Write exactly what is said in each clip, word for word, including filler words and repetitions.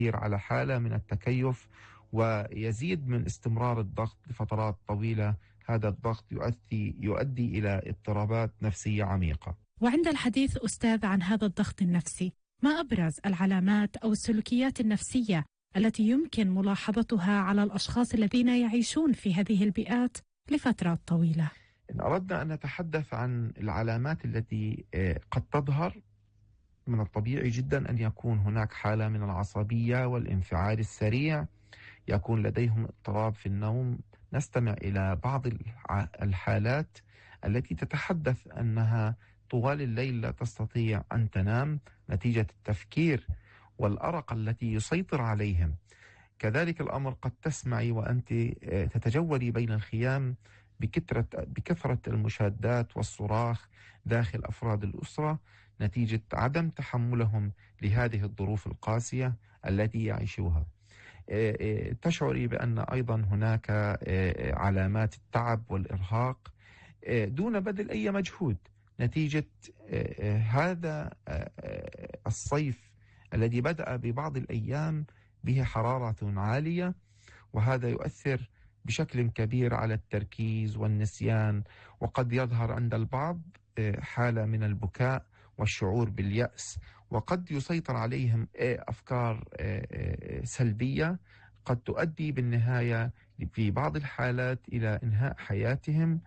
على حالة من التكيف، ويزيد من استمرار الضغط لفترات طويلة. هذا الضغط يؤدي يؤدي إلى اضطرابات نفسية عميقة. وعند الحديث أستاذ عن هذا الضغط النفسي، ما أبرز العلامات أو السلوكيات النفسية التي يمكن ملاحظتها على الأشخاص الذين يعيشون في هذه البيئات لفترات طويلة؟ إن أردنا أن نتحدث عن العلامات التي قد تظهر، من الطبيعي جدا أن يكون هناك حالة من العصبية والانفعال السريع، يكون لديهم اضطراب في النوم. نستمع إلى بعض الحالات التي تتحدث أنها طوال الليل لا تستطيع أن تنام نتيجة التفكير والأرق التي يسيطر عليهم. كذلك الأمر قد تسمعي وأنت تتجولي بين الخيام بكثرة بكثرة المشادات والصراخ داخل أفراد الأسرة نتيجة عدم تحملهم لهذه الظروف القاسية التي يعيشوها. تشعري بأن أيضا هناك علامات التعب والإرهاق دون بذل أي مجهود نتيجة هذا الصيف الذي بدأ ببعض الأيام به حرارة عالية، وهذا يؤثر بشكل كبير على التركيز والنسيان، وقد يظهر عند البعض حالة من البكاء والشعور باليأس، وقد يسيطر عليهم أفكار سلبية قد تؤدي بالنهاية في بعض الحالات إلى إنهاء حياتهم.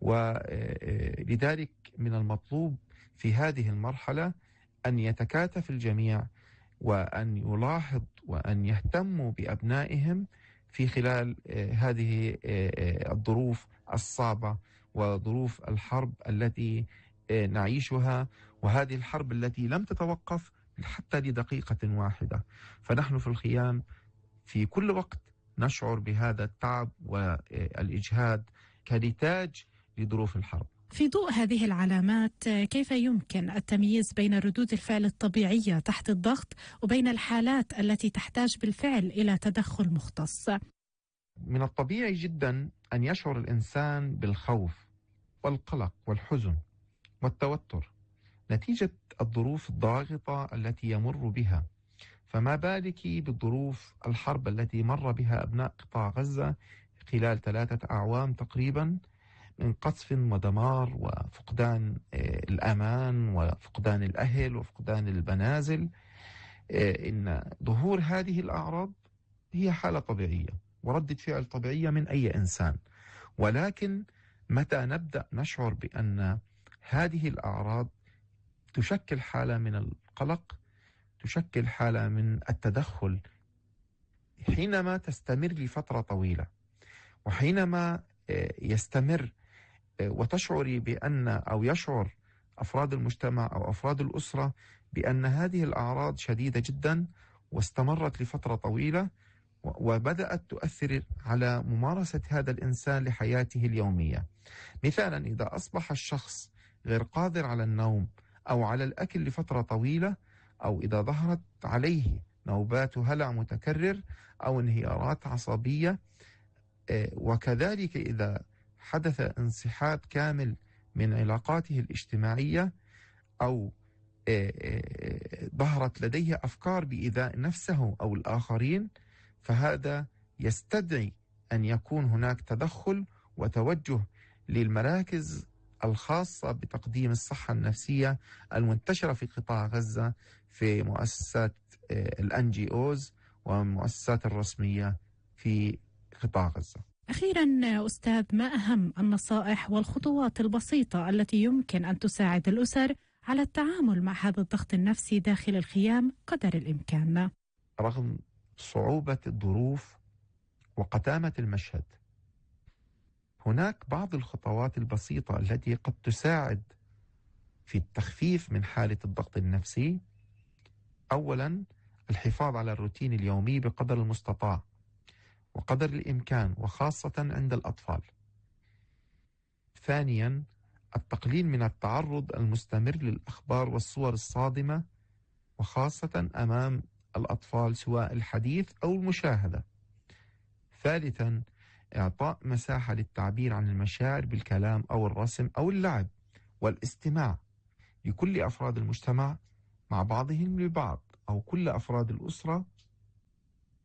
ولذلك من المطلوب في هذه المرحلة أن يتكاتف الجميع وأن يلاحظ وأن يهتموا بأبنائهم في خلال هذه الظروف الصعبة وظروف الحرب التي نعيشها، وهذه الحرب التي لم تتوقف حتى لدقيقة واحدة. فنحن في الخيام في كل وقت نشعر بهذا التعب والإجهاد كنتاج لظروف الحرب. في ضوء هذه العلامات، كيف يمكن التمييز بين ردود الفعل الطبيعية تحت الضغط وبين الحالات التي تحتاج بالفعل إلى تدخل مختص؟ من الطبيعي جدا أن يشعر الإنسان بالخوف والقلق والحزن والتوتر نتيجة الظروف الضاغطة التي يمر بها، فما بالك بالظروف الحرب التي مر بها أبناء قطاع غزة خلال ثلاثة أعوام تقريبا من قصف ودمار وفقدان الأمان وفقدان الأهل وفقدان المنازل. إن ظهور هذه الأعراض هي حالة طبيعية وردة فعل طبيعية من أي إنسان، ولكن متى نبدأ نشعر بأن هذه الأعراض تشكل حالة من القلق، تشكل حالة من التدخل، حينما تستمر لفترة طويلة، وحينما يستمر وتشعري بأن أو يشعر أفراد المجتمع أو أفراد الأسرة بأن هذه الأعراض شديدة جدا واستمرت لفترة طويلة وبدأت تؤثر على ممارسة هذا الإنسان لحياته اليومية. مثالا، إذا أصبح الشخص غير قادر على النوم أو على الأكل لفترة طويلة، أو إذا ظهرت عليه نوبات هلع متكرر أو انهيارات عصبية، وكذلك إذا حدث انسحاب كامل من علاقاته الاجتماعية، أو ظهرت لديه أفكار بإيذاء نفسه أو الآخرين، فهذا يستدعي أن يكون هناك تدخل وتوجه للمراكز الخاصة بتقديم الصحة النفسية المنتشرة في قطاع غزة في مؤسسات الان جي اوز والمؤسسات الرسمية في قطاع غزة. أخيرا أستاذ، ما أهم النصائح والخطوات البسيطة التي يمكن أن تساعد الأسر على التعامل مع هذا الضغط النفسي داخل الخيام قدر الإمكان؟ رغم صعوبة الظروف وقتامة المشهد، هناك بعض الخطوات البسيطة التي قد تساعد في التخفيف من حالة الضغط النفسي. أولا، الحفاظ على الروتين اليومي بقدر المستطاع وقدر الإمكان، وخاصة عند الأطفال. ثانيا، التقليل من التعرض المستمر للأخبار والصور الصادمة، وخاصة أمام الأطفال، سواء الحديث أو المشاهدة. ثالثا، إعطاء مساحة للتعبير عن المشاعر بالكلام أو الرسم أو اللعب، والاستماع لكل أفراد المجتمع مع بعضهم لبعض، أو كل أفراد الأسرة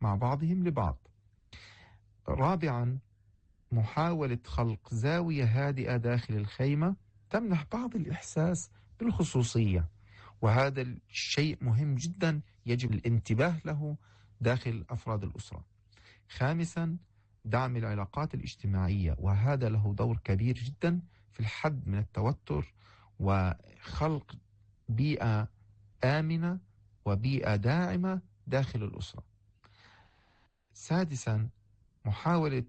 مع بعضهم لبعض. رابعا، محاولة خلق زاوية هادئة داخل الخيمة تمنح بعض الإحساس بالخصوصية، وهذا الشيء مهم جدا يجب الانتباه له داخل أفراد الأسرة. خامسا، دعم العلاقات الاجتماعية، وهذا له دور كبير جدا في الحد من التوتر وخلق بيئة آمنة وبيئة داعمة داخل الأسرة. سادسا، محاولة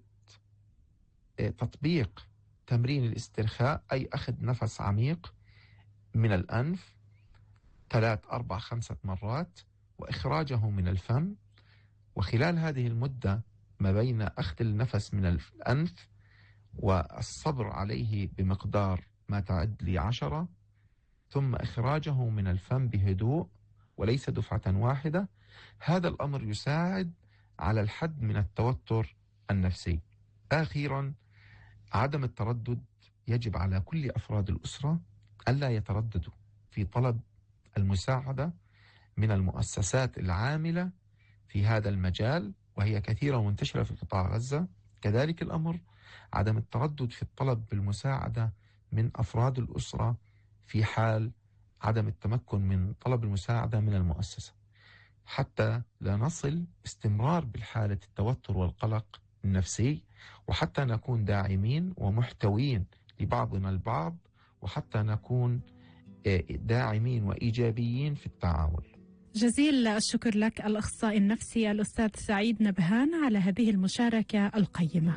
تطبيق تمرين الاسترخاء، أي أخذ نفس عميق من الأنف ثلاث أربع خمسة مرات وإخراجه من الفم، وخلال هذه المدة ما بين أخذ النفس من الأنف والصبر عليه بمقدار ما تعد لعشرة، ثم إخراجه من الفم بهدوء وليس دفعة واحدة، هذا الأمر يساعد على الحد من التوتر النفسي. أخيرا، عدم التردد، يجب على كل أفراد الأسرة ألا يترددوا في طلب المساعدة من المؤسسات العاملة في هذا المجال، وهي كثيرة ومنتشرة في قطاع غزة. كذلك الأمر عدم التردد في الطلب بالمساعدة من أفراد الأسرة في حال عدم التمكن من طلب المساعدة من المؤسسة، حتى لا نصل استمرار بالحالة التوتر والقلق النفسي، وحتى نكون داعمين ومحتوين لبعضنا البعض، وحتى نكون داعمين وإيجابيين في التعامل. جزيل الشكر لك الأخصائي النفسي الأستاذ سعيد نبهان على هذه المشاركة القيمة.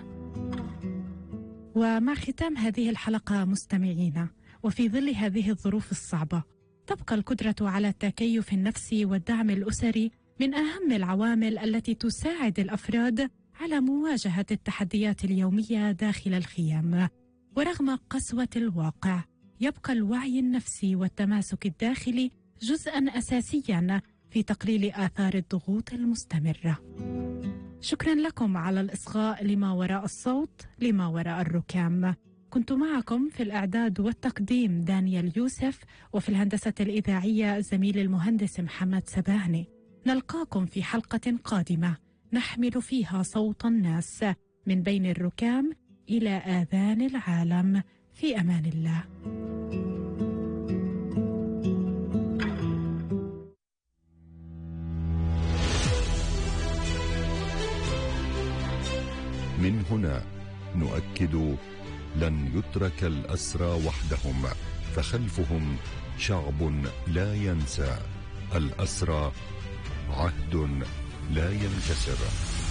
ومع ختام هذه الحلقة مستمعينا، وفي ظل هذه الظروف الصعبة تبقى القدرة على التكيف النفسي والدعم الأسري من أهم العوامل التي تساعد الأفراد على مواجهة التحديات اليومية داخل الخيام. ورغم قسوة الواقع، يبقى الوعي النفسي والتماسك الداخلي جزءاً أساسياً في تقليل آثار الضغوط المستمرة. شكراً لكم على الإصغاء لما وراء الصوت، لما وراء الركام. كنت معكم في الإعداد والتقديم دانيال يوسف، وفي الهندسة الإذاعية زميل المهندس محمد سباهني. نلقاكم في حلقة قادمة نحمل فيها صوت الناس من بين الركام إلى آذان العالم. في أمان الله. من هنا نؤكد: لن يترك الأسرى وحدهم، فخلفهم شعب لا ينسى. الأسرى عهد لا ينكسر.